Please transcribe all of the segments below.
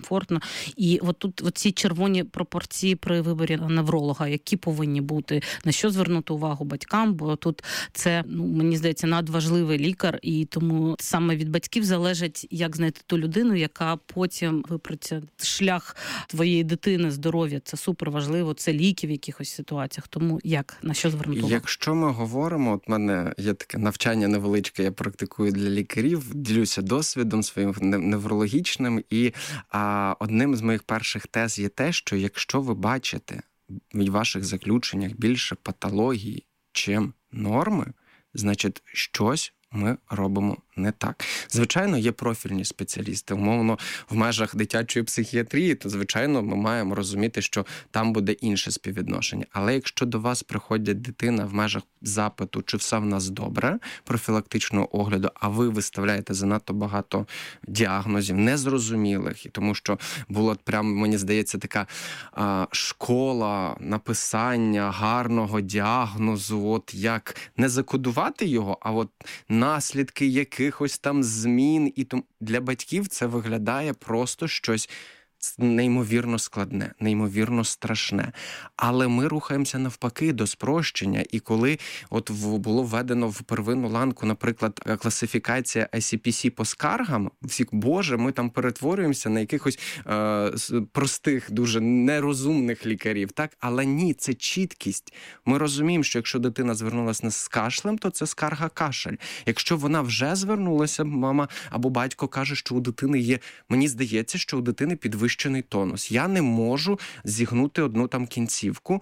некомфортно. І от тут ці червоні пропорції при виборі невролога, які повинні бути, на що звернути увагу батькам, бо тут це, мені здається, надважливий лікар, і тому саме від батьків залежить, як знайти ту людину, яка потім випрацює шлях твоєї дитини, здоров'я. Це супер важливо, це ліки в якихось ситуаціях. Тому на що звернути увагу? Якщо ми говоримо, от в мене є таке навчання невеличке, я практикую для лікарів, ділюся досвідом своїм неврологічним, і одним з моїх перших тез є те, що якщо ви бачите в ваших заключеннях більше патології, чим норми, значить щось ми робимо не так. Звичайно, є профільні спеціалісти. Умовно, в межах дитячої психіатрії, то, звичайно, ми маємо розуміти, що там буде інше співвідношення. Але якщо до вас приходить дитина в межах запиту, чи все в нас добре, профілактичного огляду, а ви виставляєте занадто багато діагнозів, незрозумілих, і тому що було прямо, мені здається, така школа написання гарного діагнозу, от як не закодувати його, а от наслідки якихось там змін. І для батьків це виглядає просто щось неймовірно складне, неймовірно страшне. Але ми рухаємося навпаки до спрощення. І коли було введено в первинну ланку, наприклад, класифікація ICPC по скаргам, Боже, ми там перетворюємося на якихось простих, дуже нерозумних лікарів. Так? Але ні, це чіткість. Ми розуміємо, що якщо дитина звернулася з кашлем, то це скарга кашель. Якщо вона вже звернулася, мама або батько каже, що у дитини є, мені здається, що у дитини підвищений тонус. Я не можу зігнути одну там кінцівку.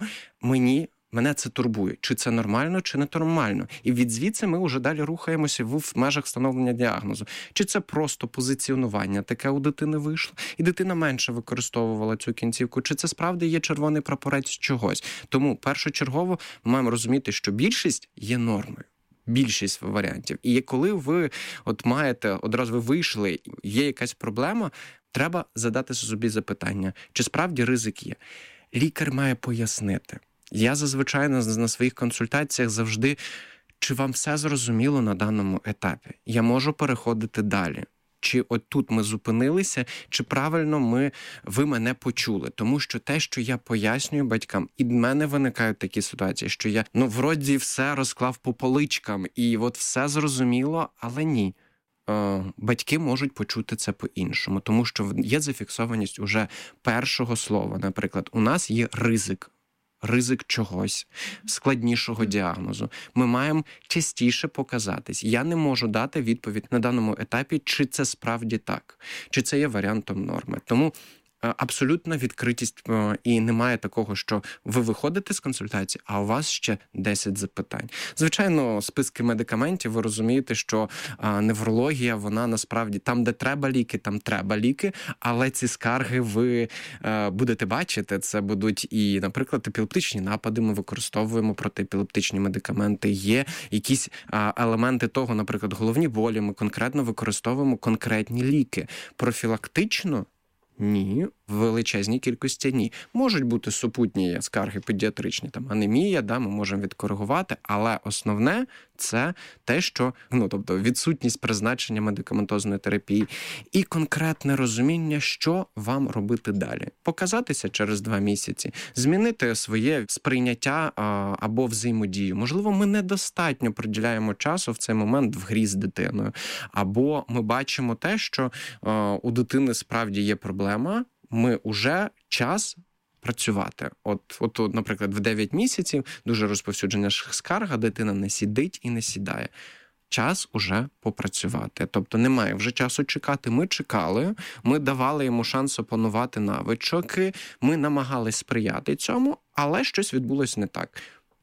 Мене це турбує. Чи це нормально, чи не нормально. І звідси ми вже далі рухаємося в межах встановлення діагнозу. Чи це просто позиціонування таке у дитини вийшло, і дитина менше використовувала цю кінцівку, чи це справді є червоний прапорець чогось. Тому першочергово ми маємо розуміти, що більшість є нормою. Більшість варіантів. І коли ви маєте, одразу ви вийшли, є якась проблема, треба задати собі запитання, чи справді ризик є. Лікар має пояснити. Я зазвичай на своїх консультаціях завжди, чи вам все зрозуміло на даному етапі? Я можу переходити далі. Чи от тут ми зупинилися, чи правильно ви мене почули. Тому що те, що я пояснюю батькам, і в мене виникають такі ситуації, що я, вроді все розклав по поличкам, і от все зрозуміло, але ні. Батьки можуть почути це по-іншому, тому що є зафіксованість уже першого слова. Наприклад, у нас є ризик чогось, складнішого діагнозу. Ми маємо частіше показатись. Я не можу дати відповідь на даному етапі, чи це справді так, чи це є варіантом норми. Тому абсолютна відкритість, і немає такого, що ви виходите з консультації, а у вас ще 10 запитань. Звичайно, списки медикаментів, ви розумієте, що неврологія, вона насправді там, де треба ліки, там треба ліки, але ці скарги ви будете бачити, це будуть і, наприклад, епілептичні напади, ми використовуємо протиепілептичні медикаменти, є якісь елементи того, наприклад, головні болі, ми конкретно використовуємо конкретні ліки. Профілактично ні, в величезній кількості ні. Можуть бути супутні скарги педіатричні, там анемія, ми можемо відкоригувати, але основне це те, що, тобто відсутність призначення медикаментозної терапії і конкретне розуміння, що вам робити далі. Показатися через 2 місяці, змінити своє сприйняття або взаємодію. Можливо, ми недостатньо приділяємо часу в цей момент в грі з дитиною, або ми бачимо те, що у дитини справді є проблема, ми уже час працювати. От, наприклад, в 9 місяців дуже розповсюджена скарга, дитина не сидить і не сідає. Час уже попрацювати. Тобто немає вже часу чекати. Ми чекали, ми давали йому шанс опанувати навички, ми намагались сприяти цьому, але щось відбулося не так.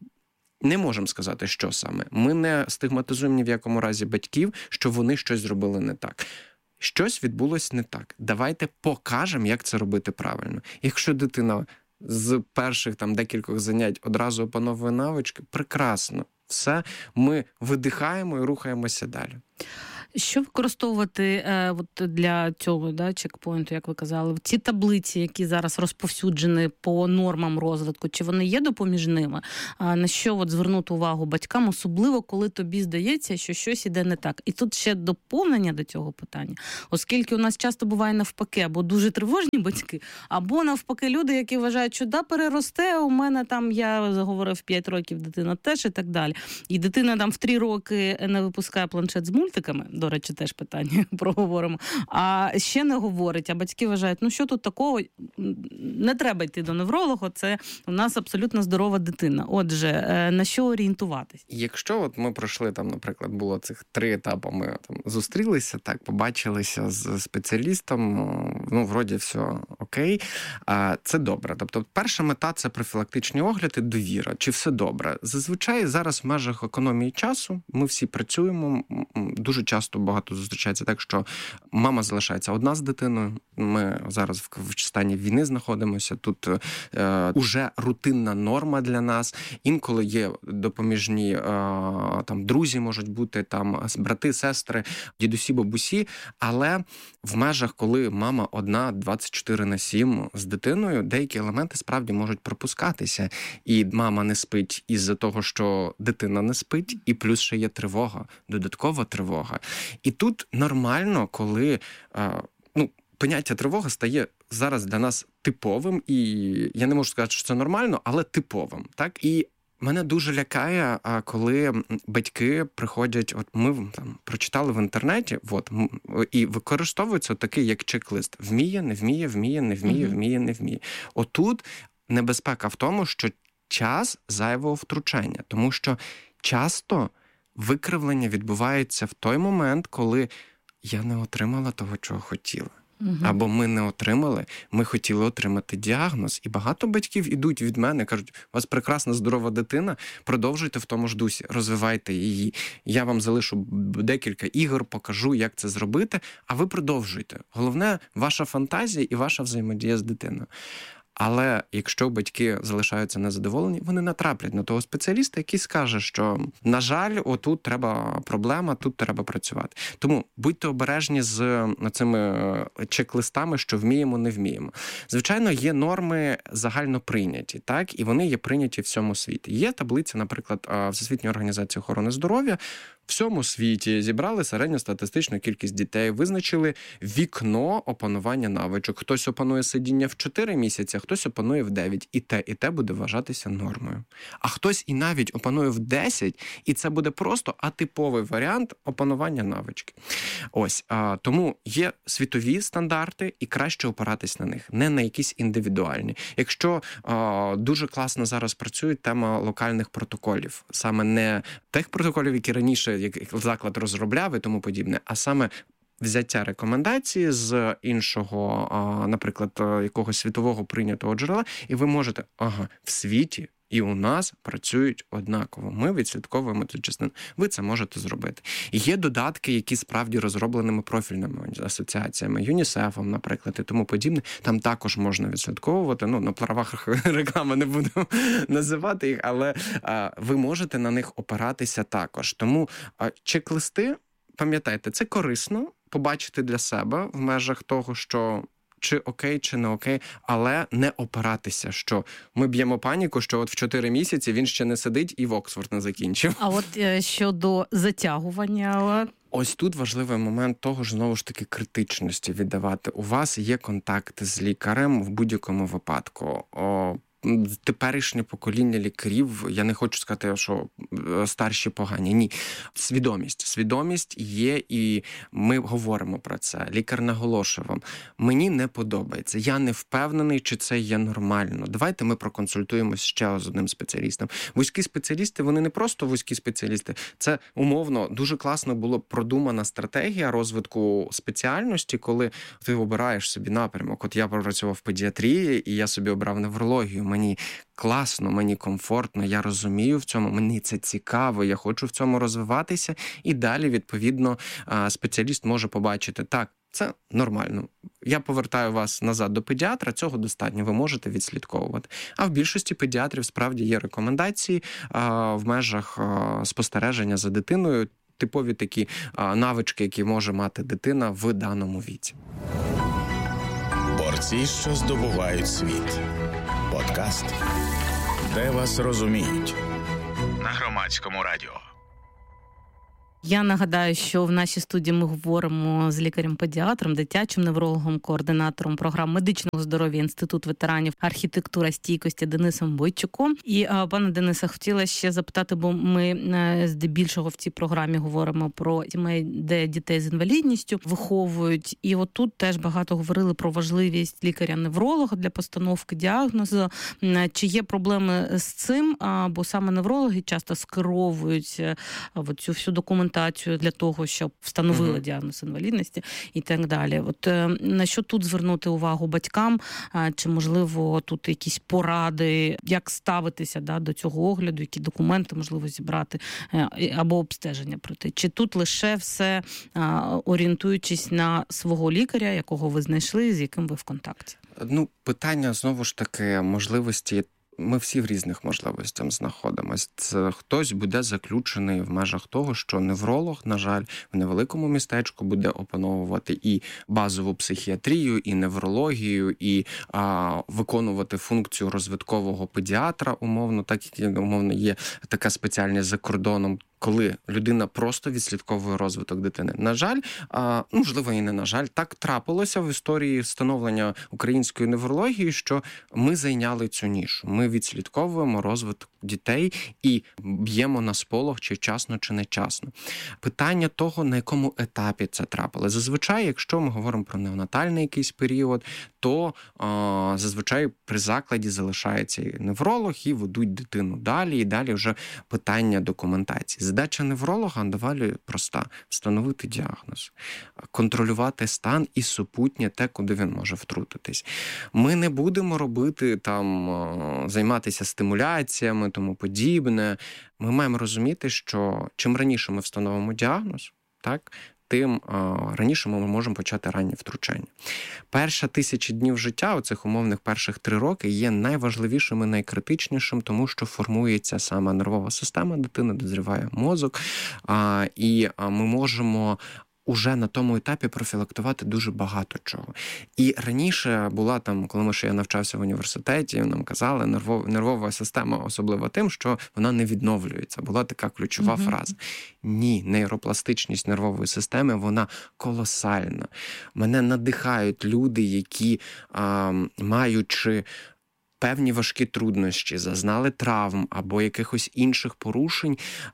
Не можемо сказати, що саме. Ми не стигматизуємо ні в якому разі батьків, що вони щось зробили не так. Щось відбулось не так. Давайте покажемо, як це робити правильно. Якщо дитина з перших декількох занять одразу опановує навички, прекрасно. Все, ми видихаємо і рухаємося далі. Що використовувати для цього чекпоінту, як ви казали? Ці таблиці, які зараз розповсюджені по нормам розвитку, чи вони є допоміжними? На що звернути увагу батькам, особливо, коли тобі здається, що щось іде не так? І тут ще доповнення до цього питання. Оскільки у нас часто буває навпаки, або дуже тривожні батьки, або навпаки люди, які вважають, що переросте, у мене я заговорив 5 років, дитина теж і так далі. І дитина в 3 роки не випускає планшет з мультиками, до речі, теж питання проговоримо, а ще не говорить, а батьки вважають, що тут такого, не треба йти до невролога, це у нас абсолютно здорова дитина. Отже, на що орієнтуватись? Якщо ми пройшли, наприклад, було цих 3 етапи, ми зустрілися, побачилися з спеціалістом, вроді все окей, це добре. Тобто перша мета – це профілактичні огляди, довіра, чи все добре. Зазвичай зараз в межах економії часу ми всі працюємо, дуже часто багато зустрічається так, що мама залишається одна з дитиною, ми зараз в стані війни знаходимося, тут уже рутинна норма для нас, інколи є допоміжні, друзі можуть бути, брати, сестри, дідусі, бабусі, але в межах, коли мама одна 24/7 з дитиною, деякі елементи справді можуть пропускатися. І мама не спить із-за того, що дитина не спить, і плюс ще є тривога, додаткова тривога. І тут нормально, коли поняття тривога стає зараз для нас типовим, і я не можу сказати, що це нормально, але типовим. Так? І мене дуже лякає, коли батьки приходять, ми прочитали в інтернеті, і використовується такий, як чек-лист. Вміє, не вміє, вміє, не вміє, вміє, не вміє. Отут небезпека в тому, що час зайвого втручання, тому що часто викривлення відбувається в той момент, коли я не отримала того, чого хотіла. Або ми не отримали, ми хотіли отримати діагноз. І багато батьків ідуть від мене, кажуть, у вас прекрасна, здорова дитина, продовжуйте в тому ж дусі, розвивайте її. Я вам залишу декілька ігор, покажу, як це зробити, а ви продовжуйте. Головне – ваша фантазія і ваша взаємодія з дитиною. Але якщо батьки залишаються незадоволені, вони натраплять на того спеціаліста, який скаже, що, на жаль, отут треба проблема, тут треба працювати. Тому будьте обережні з цими чек-листами, що вміємо, не вміємо. Звичайно, є норми загально прийняті, так, і вони є прийняті в всьому світі. Є таблиця, наприклад, Всесвітньої організації охорони здоров'я, в всьому світі зібрали середньостатистичну кількість дітей, визначили вікно опанування навичок. Хтось опанує сидіння в 4 місяці, а хтось опанує в 9. І те буде вважатися нормою. А хтось і навіть опанує в 10, і це буде просто атиповий варіант опанування навички. Тому є світові стандарти, і краще опиратись на них, не на якісь індивідуальні. Якщо дуже класно зараз працює тема локальних протоколів, саме не тих протоколів, які раніше як заклад розробляв і тому подібне, а саме взяття рекомендації з іншого, наприклад, якогось світового прийнятого джерела, і ви можете, в світі і у нас працюють однаково. Ми відслідковуємо цю частину. Ви це можете зробити. І є додатки, які справді розробленими профільними асоціаціями, ЮНІСЕФом, наприклад, і тому подібне. Там також можна відслідковувати. На правах реклами не буду називати їх, але ви можете на них опиратися також. Тому чек-листи, пам'ятайте, це корисно побачити для себе в межах того, що чи окей, чи не окей, але не опиратися, що ми б'ємо паніку, що от в 4 місяці він ще не сидить і в Оксфорд не закінчив. А от щодо затягування... Ось тут важливий момент того ж, знову ж таки, критичності віддавати. У вас є контакти з лікарем в будь-якому випадку. Теперішнє покоління лікарів, я не хочу сказати, що старші погані. Ні. Свідомість є, і ми говоримо про це. Лікар наголошує вам. Мені не подобається. Я не впевнений, чи це є нормально. Давайте ми проконсультуємося ще з одним спеціалістом. Вузькі спеціалісти, вони не просто вузькі спеціалісти. Це, умовно, дуже класно було продумана стратегія розвитку спеціальності, коли ти обираєш собі напрямок. От я працював в педіатрії, і я собі обрав неврологію. Мені класно, мені комфортно, я розумію в цьому, мені це цікаво, я хочу в цьому розвиватися. І далі, відповідно, спеціаліст може побачити, так, це нормально. Я повертаю вас назад до педіатра, цього достатньо, ви можете відслідковувати. А в більшості педіатрів справді є рекомендації в межах спостереження за дитиною, типові такі навички, які може мати дитина в даному віці. Борці, що здобувають світ. Подкаст, де вас розуміють. На Громадському радіо. Я нагадаю, що в нашій студії ми говоримо з лікарем-педіатром, дитячим неврологом, координатором програм медичного здоров'я Інститут ветеранів архітектура стійкості Денисом Бойчуком. І, пане Денисе, хотіла ще запитати, бо ми здебільшого в цій програмі говоримо про сімей, де дітей з інвалідністю виховують. І от тут теж багато говорили про важливість лікаря-невролога для постановки діагнозу. Чи є проблеми з цим? Бо саме неврологи часто скеровують цю всю документацію для того, щоб встановили діагноз інвалідності і так далі. От на що тут звернути увагу батькам? Чи, можливо, тут якісь поради, як ставитися до цього огляду, які документи, можливо, зібрати, або обстеження пройти? Чи тут лише все орієнтуючись на свого лікаря, якого ви знайшли, з яким ви в контакті? Питання, знову ж таки, можливості. Ми всі в різних можливостях знаходимося. Хтось буде заключений в межах того, що невролог, на жаль, в невеликому містечку буде опановувати і базову психіатрію, і неврологію, і виконувати функцію розвиткового педіатра, умовно, так як умовно є така спеціальність за кордоном, коли людина просто відслідковує розвиток дитини. На жаль, можливо, і не на жаль, так трапилося в історії встановлення української неврології, що ми зайняли цю нішу. Ми відслідковуємо розвиток дітей і б'ємо на сполох, чи вчасно, чи невчасно. Питання того, на якому етапі це трапило. Зазвичай, якщо ми говоримо про неонатальний якийсь період, то зазвичай при закладі залишається невролог і ведуть дитину далі, і далі вже питання документації. Задача невролога доволі проста – встановити діагноз, контролювати стан і супутнє те, куди він може втрутитись. Ми не будемо робити займатися стимуляціями, тому подібне. Ми маємо розуміти, що чим раніше ми встановимо діагноз, так, тим раніше ми можемо почати раннє втручання. Перші 1000 днів життя, оцих умовних перших 3 роки, є найважливішим і найкритичнішим, тому що формується саме нервова система дитини, дозріває мозок, і ми можемо уже на тому етапі профілактувати дуже багато чого. І раніше була коли я навчався в університеті, нам казали, нервова система особливо тим, що вона не відновлюється. Була така ключова фраза. Ні, нейропластичність нервової системи, вона колосальна. Мене надихають люди, які, маючи певні важкі труднощі, зазнали травм або якихось інших порушень,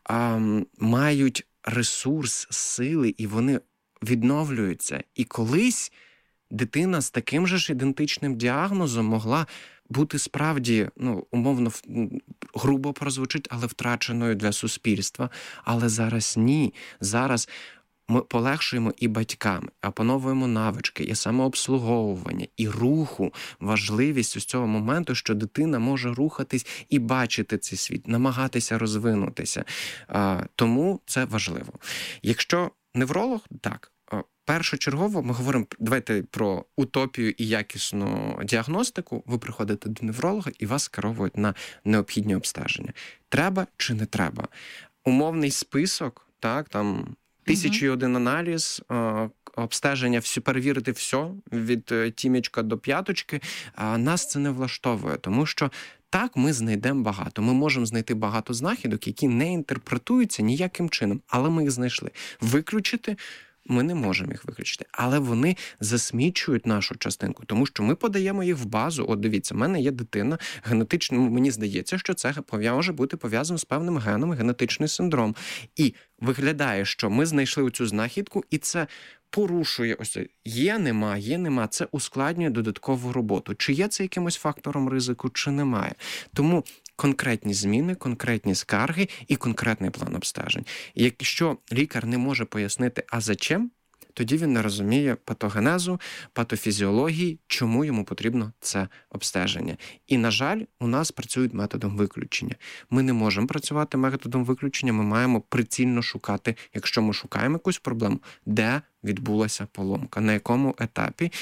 мають ресурс, сили, і вони відновлюються. І колись дитина з таким же ж ідентичним діагнозом могла бути справді, умовно, грубо прозвучить, але втраченою для суспільства. Але зараз ні. Зараз ми полегшуємо і батькам, опановуємо навички, і самообслуговування, і руху, важливість ось цього моменту, що дитина може рухатись і бачити цей світ, намагатися розвинутися. Тому це важливо. Якщо невролог, так, першочергово ми говоримо, давайте про утопію і якісну діагностику. Ви приходите до невролога і вас скеровують на необхідні обстеження. Треба чи не треба? Умовний список, так, 1001 аналіз, обстеження, перевірити все, від тімечка до п'яточки, нас це не влаштовує, тому що так, ми знайдемо багато. Ми можемо знайти багато знахідок, які не інтерпретуються ніяким чином, але ми їх знайшли. Виключити ми не можемо їх виключити, але вони засмічують нашу частинку, тому що ми подаємо їх в базу. От дивіться, в мене є дитина, генетично, мені здається, що це може бути пов'язано з певним геном, генетичний синдром. І виглядає, що ми знайшли цю знахідку, і це порушує ось це. Є, нема, це ускладнює додаткову роботу. Чи є це якимось фактором ризику, чи немає. Тому конкретні зміни, конкретні скарги і конкретний план обстежень. І якщо лікар не може пояснити, а за чим, тоді він не розуміє патогенезу, патофізіології, чому йому потрібно це обстеження. І, на жаль, у нас працюють методом виключення. Ми не можемо працювати методом виключення, ми маємо прицільно шукати, якщо ми шукаємо якусь проблему, де відбулася поломка, на якому етапі.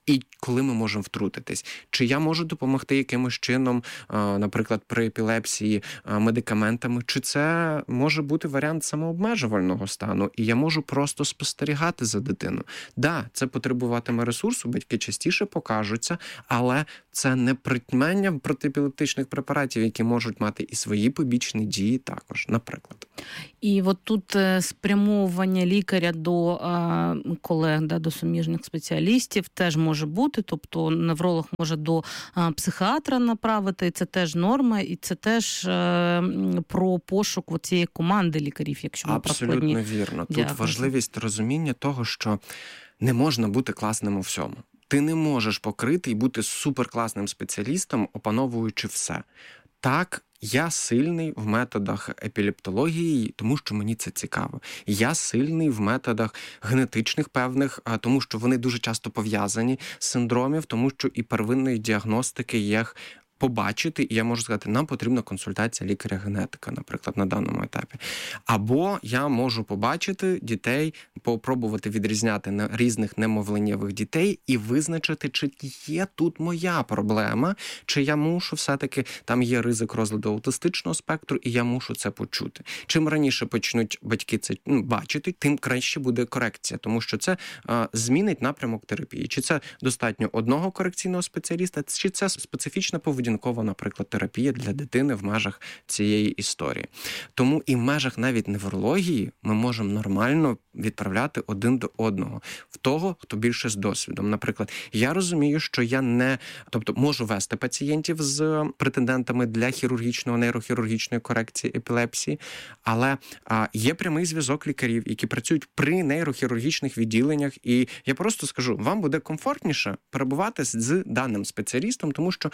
і коли ми можемо втрутитись. Чи я можу допомогти якимось чином, наприклад, при епілепсії медикаментами, чи це може бути варіант самообмежувального стану, і я можу просто спостерігати за дитиною. Да, це потребуватиме ресурсу, батьки частіше покажуться, але це не приймання протиепілептичних препаратів, які можуть мати і свої побічні дії також, наприклад. І от тут спрямовування лікаря до колег, до суміжних спеціалістів теж може бути, тобто невролог може до психіатра направити, і це теж норма, і це теж про пошук цієї команди лікарів, якщо ми про складні діагнози. Абсолютно вірно. Тут важливість розуміння того, що не можна бути класним у всьому. Ти не можеш покрити і бути суперкласним спеціалістом, опановуючи все. Так, я сильний в методах епілептології, тому що мені це цікаво. Я сильний в методах генетичних певних, тому що вони дуже часто пов'язані з синдромів, тому що і первинної діагностики їх побачити, і я можу сказати, нам потрібна консультація лікаря-генетика, наприклад, на даному етапі. Або я можу побачити дітей, попробувати відрізняти різних немовленнєвих дітей і визначити, чи є тут моя проблема, чи я мушу все-таки, там є ризик розладу аутистичного спектру, і я мушу це почути. Чим раніше почнуть батьки це бачити, тим краще буде корекція, тому що це змінить напрямок терапії. Чи це достатньо одного корекційного спеціаліста, чи це специфічна поведінкова, наприклад, терапія для дитини в межах цієї історії. Тому і в межах навіть неврології ми можемо нормально відправляти один до одного. В того, хто більше з досвідом. Наприклад, я розумію, що я можу вести пацієнтів з претендентами для нейрохірургічної корекції епілепсії, але є прямий зв'язок лікарів, які працюють при нейрохірургічних відділеннях, і я просто скажу, вам буде комфортніше перебувати з даним спеціалістом, тому що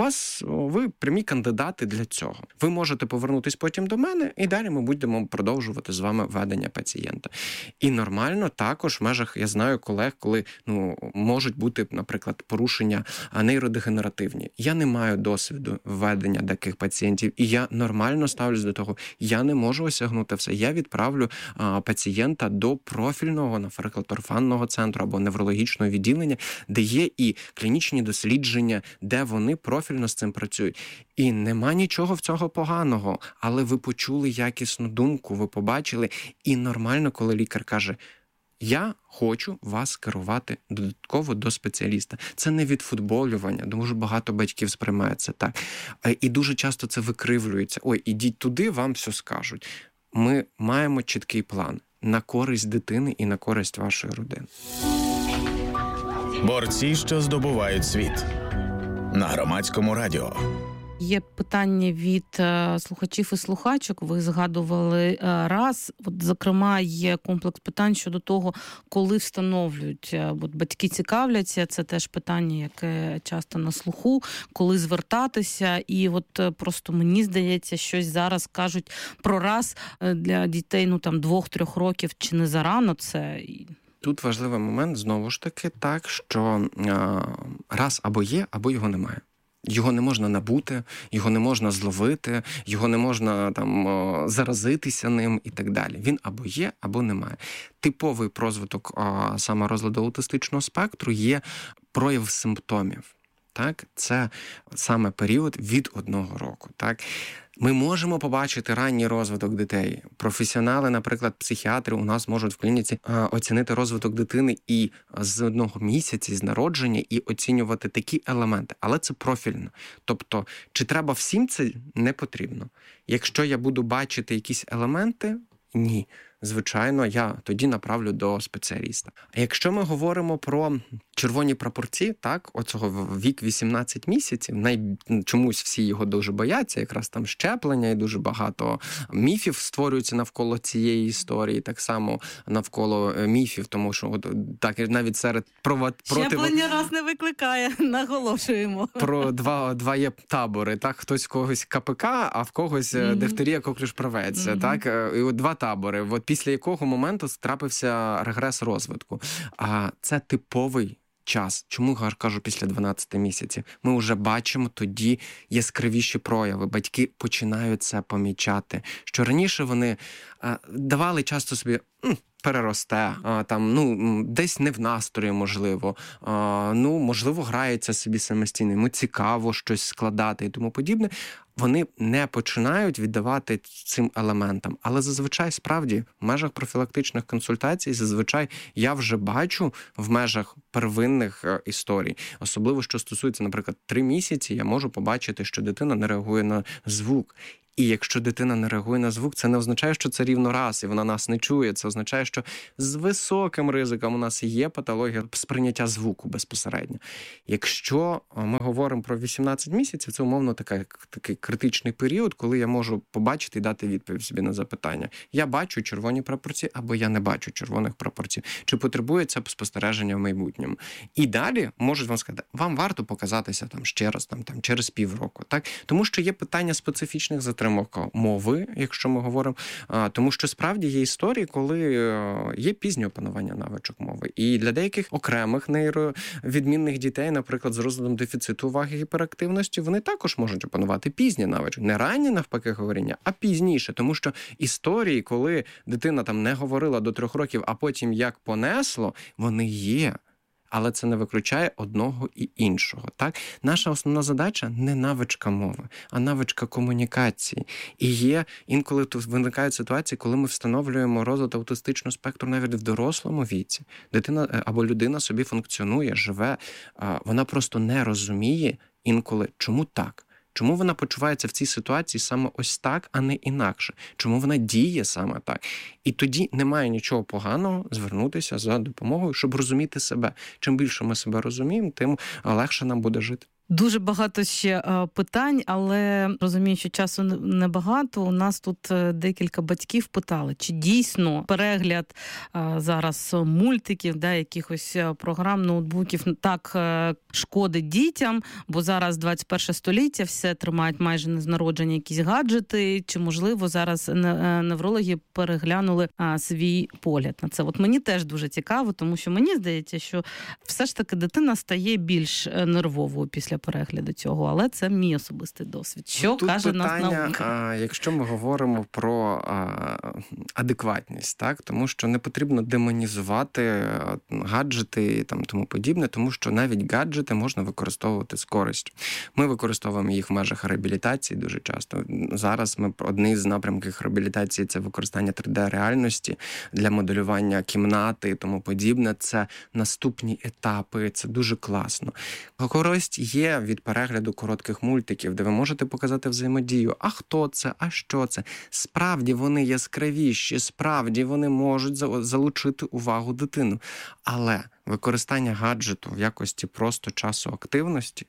ви прямі кандидати для цього. Ви можете повернутися потім до мене, і далі ми будемо продовжувати з вами ведення пацієнта. І нормально також в межах, я знаю колег, коли можуть бути, наприклад, порушення нейродегенеративні. Я не маю досвіду введення таких пацієнтів, і я нормально ставлюсь до того. Я не можу осягнути все. Я відправлю пацієнта до профільного, наприклад, орфанного центру або неврологічного відділення, де є і клінічні дослідження, де вони профільно з цим працюють. І нема нічого в цього поганого, але ви почули якісну думку, ви побачили, і нормально, коли лікар каже, я хочу вас керувати додатково до спеціаліста. Це не відфутболювання, дуже багато батьків сприймає це так. І дуже часто це викривлюється. Ой, ідіть туди, вам все скажуть. Ми маємо чіткий план на користь дитини і на користь вашої родини. Борці, що здобувають світ. На Громадському радіо. Є питання від слухачів і слухачок. Ви згадували раз. Зокрема, є комплекс питань щодо того, коли встановлюють. Батьки цікавляться, це теж питання, яке часто на слуху, коли звертатися. І просто мені здається, щось зараз кажуть про раз для дітей 2-3 років, чи не зарано це. Тут важливий момент, знову ж таки, так, що раз або є, або його немає. Його не можна набути, його не можна зловити, його не можна заразитися ним і так далі. Він або є, або немає. Типовий розвиток саме розладу аутистичного спектру є прояв симптомів. Так? Це саме період від 1 року. Так? Ми можемо побачити ранній розвиток дітей. Професіонали, наприклад, психіатри у нас можуть в клініці оцінити розвиток дитини і з 1 місяця, з народження, і оцінювати такі елементи. Але це профільно. Тобто, чи треба всім це? Не потрібно. Якщо я буду бачити якісь елементи, ні. Звичайно, я тоді направлю до спеціаліста. А якщо ми говоримо про червоні прапорці, так, оцього вік 18 місяців, чомусь всі його дуже бояться, якраз там щеплення, і дуже багато міфів створюються навколо цієї історії, так само навколо міфів, тому що так навіть серед щеплення раз не викликає, наголошуємо. Про два є табори, так, хтось в когось КПК, а в когось дифтерія, коклюш, правеція, так, і 2 табори. Після якого моменту трапився регрес розвитку. А це типовий час. Чому я кажу після 12 місяців? Ми вже бачимо тоді яскравіші прояви. Батьки починають це помічати. Що раніше вони давали часто собі переросте, десь не в настрої, можливо, можливо, грається собі самостійно, йому цікаво щось складати і тому подібне. Вони не починають віддавати цим елементам. Але зазвичай, справді, в межах профілактичних консультацій, зазвичай я вже бачу в межах первинних історій. Особливо, що стосується, наприклад, 3 місяці, я можу побачити, що дитина не реагує на звук. І якщо дитина не реагує на звук, це не означає, що це рівно раз, і вона нас не чує. Це означає, що з високим ризиком у нас є патологія сприйняття звуку безпосередньо. Якщо ми говоримо про 18 місяців, це умовно такий критичний період, коли я можу побачити і дати відповідь собі на запитання. Я бачу червоні прапорці, або я не бачу червоних прапорців. Чи потребує це спостереження в майбутньому? І далі можуть вам сказати, вам варто показатися ще раз, через півроку. Так? Тому що є питання специфічних затримок мови, якщо ми говоримо, тому що справді є історії, коли є пізнє опанування навичок мови. І для деяких окремих нейровідмінних дітей, наприклад, з розладом дефіциту уваги і гіперактивності, вони також можуть опанувати пізні навички. Не раннє, навпаки, говоріння, а пізніше. Тому що історії, коли дитина не говорила до 3 років, а потім як понесло, вони є. Але це не виключає одного і іншого. Так? Наша основна задача не навичка мови, а навичка комунікації. І є інколи тут виникають ситуації, коли ми встановлюємо розлад аутистичного спектру навіть в дорослому віці. Дитина або людина собі функціонує, живе, вона просто не розуміє інколи, чому так. Чому вона почувається в цій ситуації саме ось так, а не інакше? Чому вона діє саме так? І тоді немає нічого поганого звернутися за допомогою, щоб розуміти себе. Чим більше ми себе розуміємо, тим легше нам буде жити. Дуже багато ще питань, але розумію, що часу небагато. У нас тут декілька батьків питали, чи дійсно перегляд зараз мультиків, якихось програм, ноутбуків так шкодить дітям, бо зараз 21 століття, все тримають майже не з народження якісь гаджети, чи, можливо, зараз неврологи переглянули свій погляд на це. От мені теж дуже цікаво, тому що мені здається, що все ж таки дитина стає більш нервовою після перегляду цього, але це мій особистий досвід. Що тут каже нас наука? Якщо ми говоримо про адекватність, так, тому що не потрібно демонізувати гаджети і тому подібне, тому що навіть гаджети можна використовувати з користю. Ми використовуємо їх в межах реабілітації дуже часто. Зараз одний з напрямків реабілітації – це використання 3D-реальності для моделювання кімнати і тому подібне. Це наступні етапи, це дуже класно. Користь є від перегляду коротких мультиків, де ви можете показати взаємодію. А хто це? А що це? Справді вони яскравіші, справді вони можуть залучити увагу дитину. Але використання гаджету в якості просто часу активності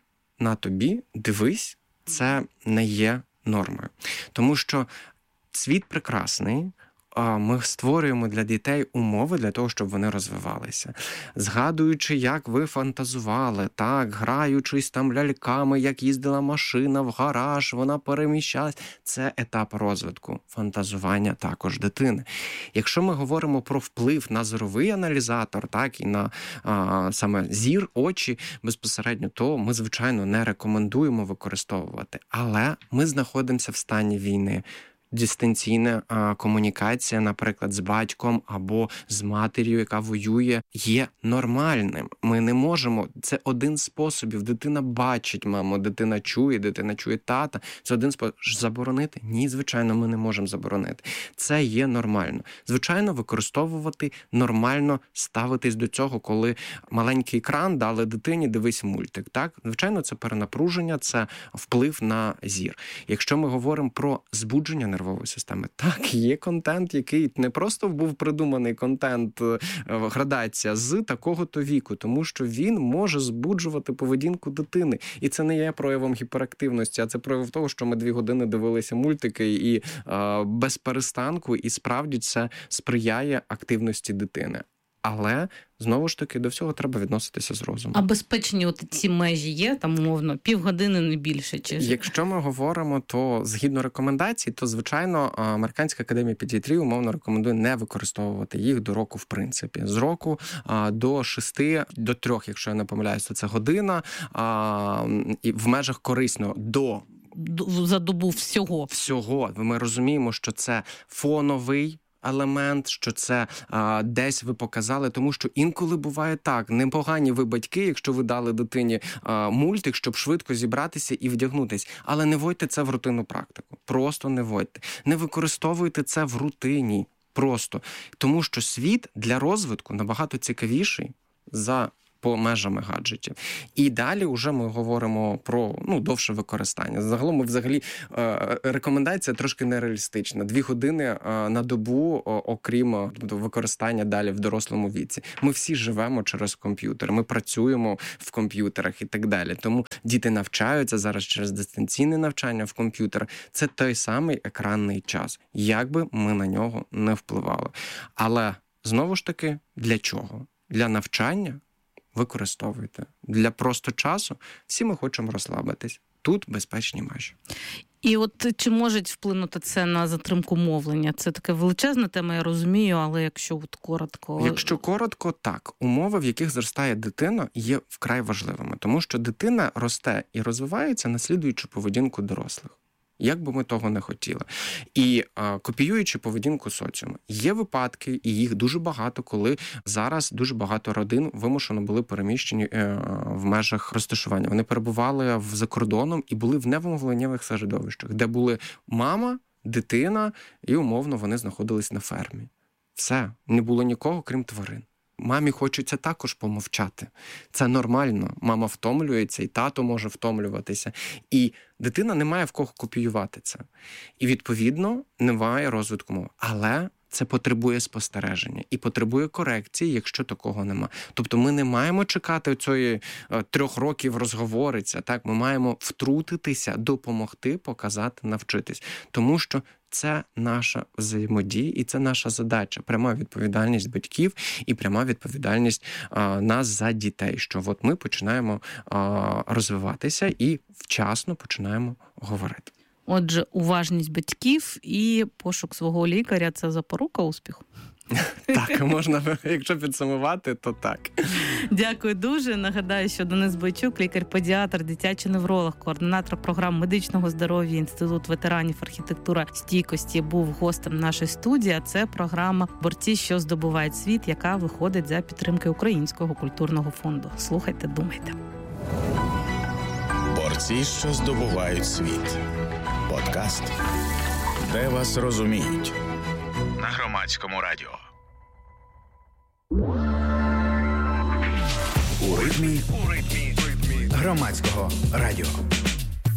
на тобі, дивись, це не є нормою. Тому що світ прекрасний, ми створюємо для дітей умови для того, щоб вони розвивалися. Згадуючи, як ви фантазували, так, граючись ляльками, як їздила машина в гараж, вона переміщалась. Це етап розвитку, фантазування також дитини. Якщо ми говоримо про вплив на зоровий аналізатор, так, і на саме зір, очі безпосередньо, то ми, звичайно, не рекомендуємо використовувати. Але ми знаходимося в стані війни. Дистанційна комунікація, наприклад, з батьком або з матір'ю, яка воює, є нормальним. Ми не можемо, це один з способів. Дитина бачить маму, дитина чує тата. Це один спосіб. Заборонити? Ні, звичайно, ми не можемо заборонити. Це є нормально. Звичайно, використовувати, нормально ставитись до цього, коли маленький екран дали дитині, дивись мультик. Так? Звичайно, це перенапруження, це вплив на зір. Якщо ми говоримо про збудження нервової системи. Так, є контент, який не просто був придуманий контент, градація з такого-то віку, тому що він може збуджувати поведінку дитини. І це не є проявом гіперактивності, а це прояв того, що ми 2 години дивилися мультики і без перестанку, і справді це сприяє активності дитини. Але, знову ж таки, до всього треба відноситися з розумом. А безпечні от ці межі є, там, умовно, півгодини, не більше? Чи... Якщо ми говоримо, то згідно рекомендацій, то, звичайно, Американська академія педіатрії умовно рекомендує не використовувати їх до року, в принципі. З року до 6, до 3, якщо я не помиляюсь, то це година, і в межах корисно за добу всього. Всього. Ми розуміємо, що це фоновий елемент, що це десь ви показали, тому що інколи буває так, непогані ви батьки, якщо ви дали дитині мультик, щоб швидко зібратися і вдягнутись, але не вводьте це в рутинну практику. Просто не вводьте. Не використовуйте це в рутині. Просто. Тому що світ для розвитку набагато цікавіший по межами гаджетів. І далі вже ми говоримо про довше використання. Загалом взагалі рекомендація трошки нереалістична. 2 години на добу, окрім використання далі в дорослому віці. Ми всі живемо через комп'ютер, ми працюємо в комп'ютерах і так далі. Тому діти навчаються зараз через дистанційне навчання в комп'ютер. Це той самий екранний час, як би ми на нього не впливали. Але, знову ж таки, для чого? Для навчання використовуйте. Для просто часу всі ми хочемо розслабитись. Тут безпечні межі. І от чи може вплинути це на затримку мовлення? Це така величезна тема, я розумію, але якщо коротко... Якщо коротко, так. Умови, в яких зростає дитина, є вкрай важливими. Тому що дитина росте і розвивається, наслідуючи поведінку дорослих. Як би ми того не хотіли. І копіюючи поведінку соціуму. Є випадки, і їх дуже багато, коли зараз дуже багато родин вимушено були переміщені в межах розташування. Вони перебували за кордоном і були в невимовленнєвих середовищах, де були мама, дитина, і умовно вони знаходились на фермі. Все. Не було нікого, крім тварин. Мамі хочеться також помовчати. Це нормально. Мама втомлюється, і тато може втомлюватися. І дитина не має в кого копіювати це. І, відповідно, немає розвитку мови. Але це потребує спостереження і потребує корекції, якщо такого нема. Тобто ми не маємо чекати цієї 3 років розговориться. Так? Ми маємо втрутитися, допомогти, показати, навчитись. Тому що це наша взаємодія і це наша задача. Пряма відповідальність батьків і пряма відповідальність нас за дітей. Що от ми починаємо розвиватися і вчасно починаємо говорити. Отже, уважність батьків і пошук свого лікаря – це запорука успіху? Так, можна, якщо підсумувати, то так. Дякую дуже. Нагадаю, що Денис Бойчук, лікар-педіатр, дитячий невролог, координатор програм медичного здоров'я, Інститут ветеранів архітектура стійкості, був гостем нашої студії. А це програма «Борці, що здобувають світ», яка виходить за підтримки Українського культурного фонду. Слухайте, думайте. Борці, що здобувають світ. Подкаст, де вас розуміють. На Громадському радіо. У ритмі Громадського радіо.